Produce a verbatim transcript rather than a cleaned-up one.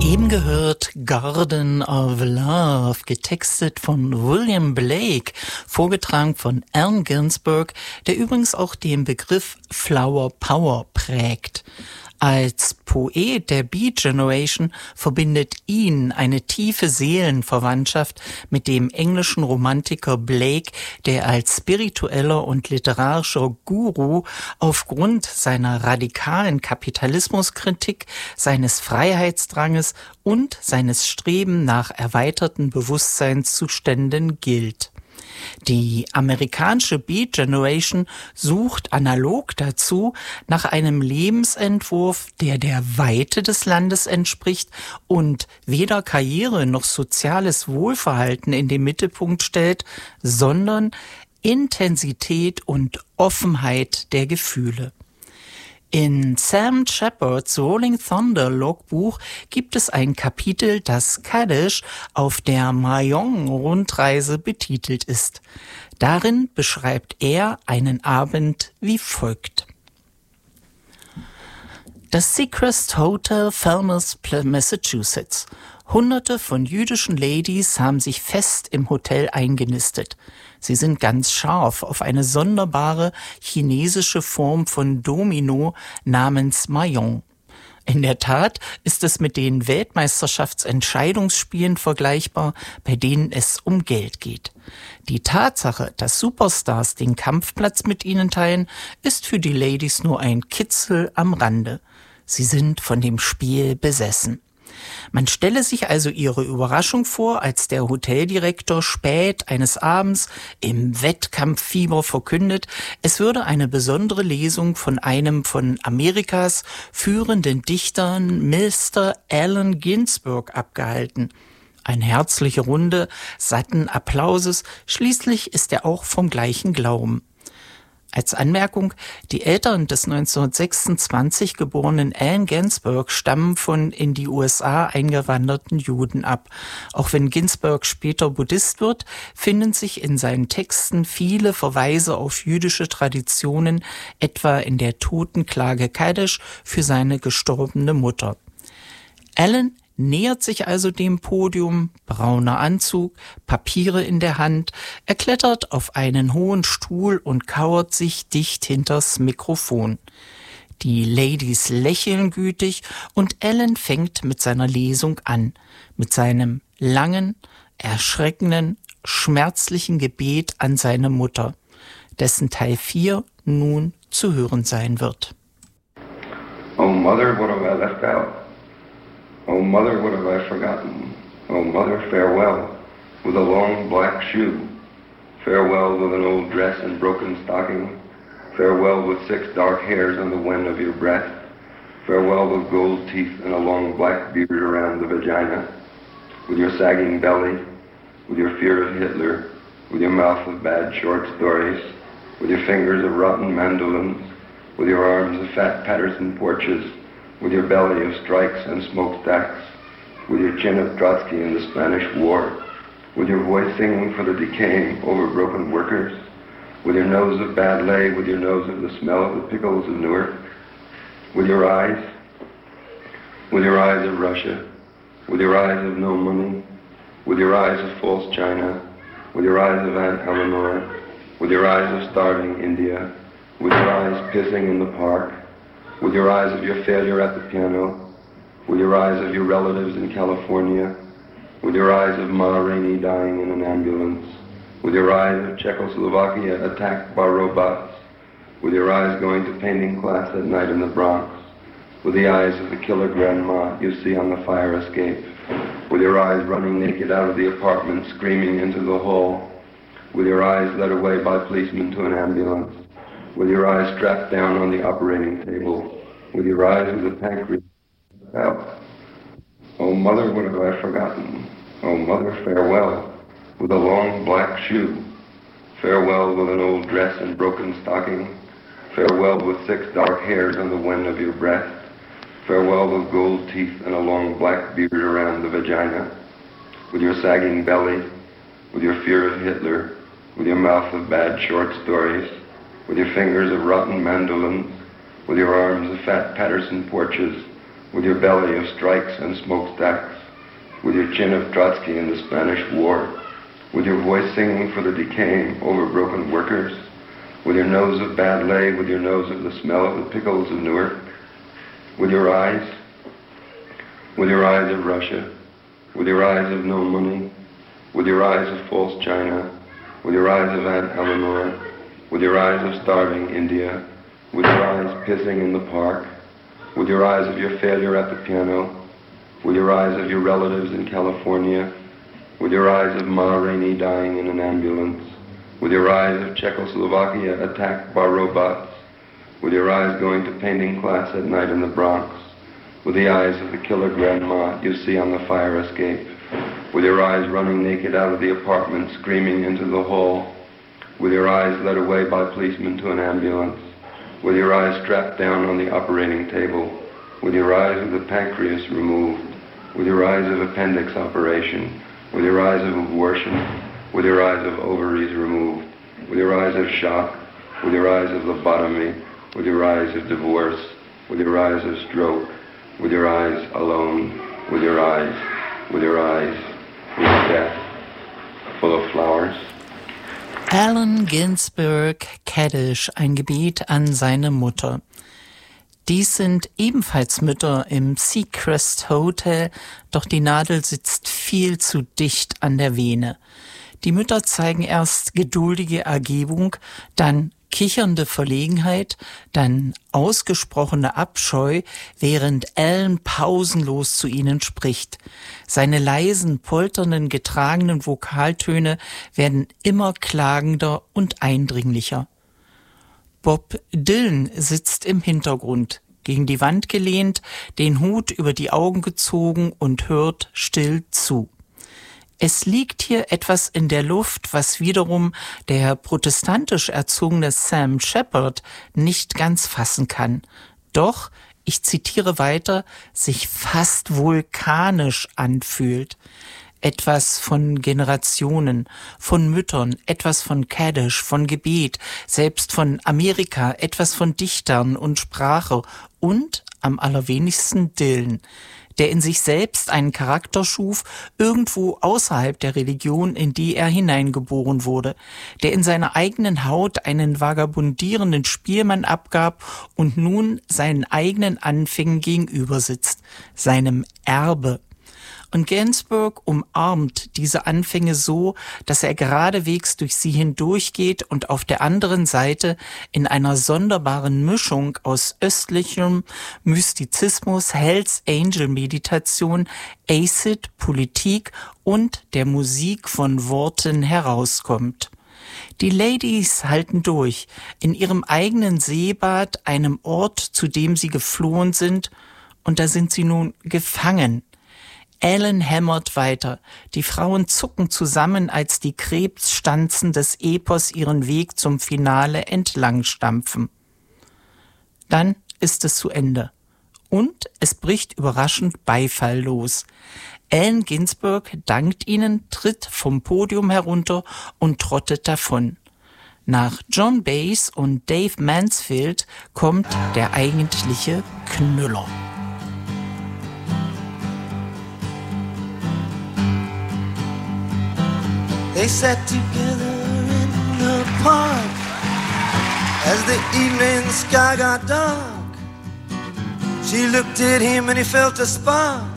Eben gehört Garden of Love, getextet von William Blake, vorgetragen von Allen Ginsberg, der übrigens auch den Begriff Flower Power prägt. Als Poet der Beat Generation verbindet ihn eine tiefe Seelenverwandtschaft mit dem englischen Romantiker Blake, der als spiritueller und literarischer Guru aufgrund seiner radikalen Kapitalismuskritik, seines Freiheitsdranges und seines Streben nach erweiterten Bewusstseinszuständen gilt. Die amerikanische Beat Generation sucht analog dazu nach einem Lebensentwurf, der der Weite des Landes entspricht und weder Karriere noch soziales Wohlverhalten in den Mittelpunkt stellt, sondern Intensität und Offenheit der Gefühle. In Sam Shepard's Rolling Thunder Logbuch gibt es ein Kapitel, das Kaddish auf der Mayong-Rundreise betitelt ist. Darin beschreibt er einen Abend wie folgt. Das Seacrest Hotel, Falmouth, Massachusetts. Hunderte von jüdischen Ladies haben sich fest im Hotel eingenistet. Sie sind ganz scharf auf eine sonderbare chinesische Form von Domino namens Mahjong. In der Tat ist es mit den Weltmeisterschaftsentscheidungsspielen vergleichbar, bei denen es um Geld geht. Die Tatsache, dass Superstars den Kampfplatz mit ihnen teilen, ist für die Ladies nur ein Kitzel am Rande. Sie sind von dem Spiel besessen. Man stelle sich also ihre Überraschung vor, als der Hoteldirektor spät eines Abends im Wettkampffieber verkündet, es würde eine besondere Lesung von einem von Amerikas führenden Dichtern, Mister Allen Ginsberg, abgehalten. Eine herzliche Runde satten Applauses, schließlich ist er auch vom gleichen Glauben. Als Anmerkung, die Eltern des neunzehnhundertsechsundzwanzig geborenen Allen Ginsberg stammen von in die U S A eingewanderten Juden ab. Auch wenn Ginsberg später Buddhist wird, finden sich in seinen Texten viele Verweise auf jüdische Traditionen, etwa in der Totenklage Kaddish für seine gestorbene Mutter. Allen nähert sich also dem Podium, brauner Anzug, Papiere in der Hand, er klettert auf einen hohen Stuhl und kauert sich dicht hinters Mikrofon. Die Ladies lächeln gütig und Allen fängt mit seiner Lesung an, mit seinem langen, erschreckenden, schmerzlichen Gebet an seine Mutter, dessen Teil vier nun zu hören sein wird. Oh Mother, what have I left out? Oh, mother, what have I forgotten? Oh, mother, farewell, with a long black shoe. Farewell with an old dress and broken stocking. Farewell with six dark hairs on the wen of your breast. Farewell with gold teeth and a long black beard around the vagina. With your sagging belly, with your fear of Hitler, with your mouth of bad short stories, with your fingers of rotten mandolins, with your arms of fat Patterson porches, with your belly of strikes and smokestacks, with your chin of Trotsky in the Spanish War, with your voice singing for the decaying, overbroken workers, with your nose of bad lay, with your nose of the smell of the pickles of Newark, with your eyes, with your eyes of Russia, with your eyes of no money, with your eyes of false China, with your eyes of Aunt Eleanor, with your eyes of starving India, with your eyes pissing in the park, with your eyes of your failure at the piano, with your eyes of your relatives in California, with your eyes of Ma Rainey dying in an ambulance, with your eyes of Czechoslovakia attacked by robots, with your eyes going to painting class at night in the Bronx, with the eyes of the killer grandma you see on the fire escape, with your eyes running naked out of the apartment screaming into the hall, with your eyes led away by policemen to an ambulance, with your eyes strapped down on the operating table, with your eyes with the pancreas out. Oh, mother, what have I forgotten? Oh, mother, farewell, with a long black shoe. Farewell with an old dress and broken stocking. Farewell with six dark hairs on the wen of your breast. Farewell with gold teeth and a long black beard around the vagina. With your sagging belly, with your fear of Hitler, with your mouth of bad short stories, with your fingers of rotten mandolins, with your arms of fat Patterson porches, with your belly of strikes and smokestacks, with your chin of Trotsky in the Spanish War, with your voice singing for the decaying, overbroken workers, with your nose of bad lay, with your nose of the smell of the pickles of Newark, with your eyes, with your eyes of Russia, with your eyes of no money, with your eyes of false China, with your eyes of Aunt Eleanor, with your eyes of starving India, with your eyes pissing in the park, with your eyes of your failure at the piano, with your eyes of your relatives in California, with your eyes of Ma Rainey dying in an ambulance, with your eyes of Czechoslovakia attacked by robots, with your eyes going to painting class at night in the Bronx, with the eyes of the killer grandma you see on the fire escape, with your eyes running naked out of the apartment screaming into the hall, with your eyes led away by policemen to an ambulance, with your eyes strapped down on the operating table, with your eyes of the pancreas removed, with your eyes of appendix operation, with your eyes of abortion, with your eyes of ovaries removed, with your eyes of shock, with your eyes of lobotomy, with your eyes of divorce, with your eyes of stroke, with your eyes alone, with your eyes, with your eyes, with death, full of flowers. Allen Ginsberg, Kaddish, ein Gebet an seine Mutter. Dies sind ebenfalls Mütter im Seacrest Hotel, doch die Nadel sitzt viel zu dicht an der Vene. Die Mütter zeigen erst geduldige Ergebung, dann kichernde Verlegenheit, dann ausgesprochene Abscheu, während Allen pausenlos zu ihnen spricht. Seine leisen, polternden, getragenen Vokaltöne werden immer klagender und eindringlicher. Bob Dylan sitzt im Hintergrund, gegen die Wand gelehnt, den Hut über die Augen gezogen und hört still zu. Es liegt hier etwas in der Luft, was wiederum der protestantisch erzogene Sam Shepard nicht ganz fassen kann. Doch, ich zitiere weiter, sich fast vulkanisch anfühlt. Etwas von Generationen, von Müttern, etwas von Kaddish, von Gebet, selbst von Amerika, etwas von Dichtern und Sprache und am allerwenigsten Dylan, der in sich selbst einen Charakter schuf, irgendwo außerhalb der Religion, in die er hineingeboren wurde, der in seiner eigenen Haut einen vagabundierenden Spielmann abgab und nun seinen eigenen Anfängen gegenüber sitzt, seinem Erbe. Und Ginsberg umarmt diese Anfänge so, dass er geradewegs durch sie hindurchgeht und auf der anderen Seite in einer sonderbaren Mischung aus östlichem Mystizismus, Hells Angel Meditation, Acid, Politik und der Musik von Worten herauskommt. Die Ladies halten durch, in ihrem eigenen Seebad, einem Ort, zu dem sie geflohen sind, und da sind sie nun gefangen. Allen hämmert weiter. Die Frauen zucken zusammen, als die Krebsstanzen des Epos ihren Weg zum Finale entlang stampfen. Dann ist es zu Ende. Und es bricht überraschend Beifall los. Allen Ginsberg dankt ihnen, tritt vom Podium herunter und trottet davon. Nach John Baez und Dave Mansfield kommt der eigentliche Knüller. They sat together in the park as the evening sky got dark. She looked at him and he felt a spark